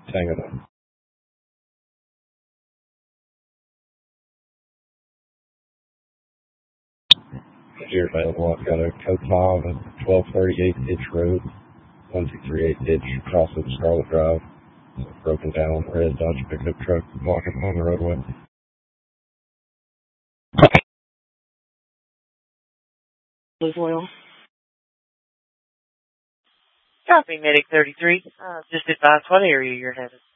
Tango. If you're available, I've got a code 5 at 1238 Hitch Road, 1238 Hitch, crossing Scarlet Drive. Broken down red Dodge pickup truck blocking on the roadway. Liz Oil. Copy, Medic 33. Just advise what area you're headed.